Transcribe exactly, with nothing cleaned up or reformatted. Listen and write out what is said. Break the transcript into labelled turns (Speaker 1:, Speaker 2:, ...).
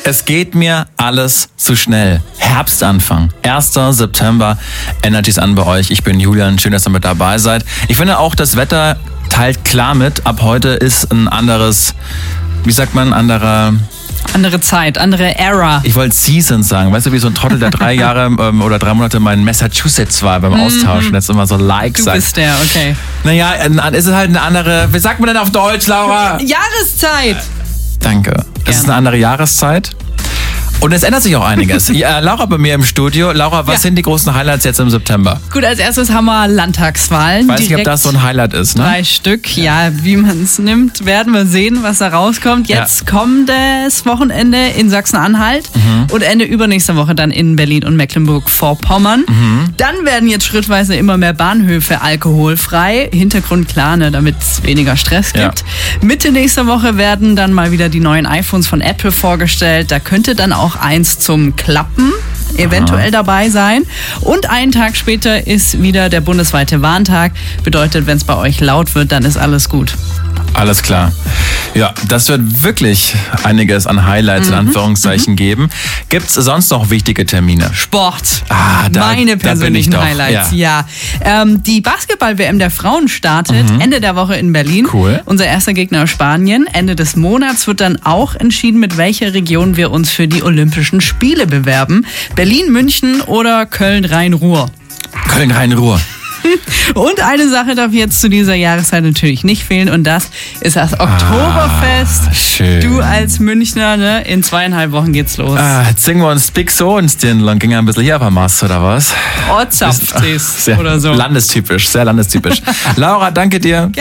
Speaker 1: Es geht mir alles zu schnell. Herbstanfang, erster September, Energy's an bei euch. Ich bin Julian, schön, dass ihr mit dabei seid. Ich finde auch, das Wetter teilt klar mit. Ab heute ist ein anderes, wie sagt man, anderer...
Speaker 2: Andere Zeit, andere Era.
Speaker 1: Ich wollte Season sagen. Weißt du, wie so ein Trottel, der drei Jahre ähm, oder drei Monate mal in Massachusetts war beim Austauschen. Jetzt immer so Like
Speaker 2: Du
Speaker 1: sagt.
Speaker 2: bist der, okay.
Speaker 1: Naja, es ist halt eine andere, wie sagt man denn auf Deutsch, Laura?
Speaker 2: Jahreszeit.
Speaker 1: Danke. Es ist eine andere Jahreszeit. Und es ändert sich auch einiges. Ja, Laura bei mir im Studio. Laura, was
Speaker 2: Ja.
Speaker 1: sind die großen Highlights jetzt im September?
Speaker 2: Gut, als erstes haben wir Landtagswahlen.
Speaker 1: Ich weiß nicht, ob
Speaker 2: Direkt
Speaker 1: das so ein Highlight ist, ne?
Speaker 2: Drei Stück, ja, wie man es nimmt, werden wir sehen, was da rauskommt. Jetzt
Speaker 1: Ja.
Speaker 2: kommendes Wochenende in Sachsen-Anhalt
Speaker 1: Mhm.
Speaker 2: und Ende übernächster Woche dann in Berlin und Mecklenburg-Vorpommern.
Speaker 1: Mhm.
Speaker 2: Dann werden jetzt schrittweise immer mehr Bahnhöfe alkoholfrei. Hintergrund klar, ne, damit es weniger Stress
Speaker 1: Ja.
Speaker 2: gibt. Mitte nächster Woche werden dann mal wieder die neuen iPhones von Apple vorgestellt. Da könnte dann auch eins zum Klappen eventuell dabei sein. Und einen Tag später ist wieder der bundesweite Warntag. Bedeutet, wenn es bei euch laut wird, dann ist alles gut.
Speaker 1: Alles klar. Ja, das wird wirklich einiges an Highlights in Anführungszeichen geben. Gibt es sonst noch wichtige Termine?
Speaker 2: Sport.
Speaker 1: Ah, da-
Speaker 2: Meine
Speaker 1: da bin ich
Speaker 2: persönlichen
Speaker 1: doch,
Speaker 2: Highlights. Ja. Ähm, die Basketball-W M der Frauen startet Ende der Woche in Berlin.
Speaker 1: Cool.
Speaker 2: Unser erster Gegner ist Spanien. Ende des Monats wird dann auch entschieden, mit welcher Region wir uns für die Olympischen Spiele bewerben. Berlin, München oder Köln-Rhein-Ruhr.
Speaker 1: Köln-Rhein-Ruhr.
Speaker 2: Und eine Sache darf jetzt zu dieser Jahreszeit natürlich nicht fehlen und das ist das Oktoberfest.
Speaker 1: Ah, schön.
Speaker 2: Du als Münchner, ne? In zweieinhalb Wochen geht's los.
Speaker 1: Ah, jetzt singen wir uns Big So ins Dirndl ging ein bisschen hier aber Mast, oder was?
Speaker 2: Ortsaft ist
Speaker 1: Sehr
Speaker 2: oder so.
Speaker 1: landestypisch, sehr landestypisch. Laura, danke dir.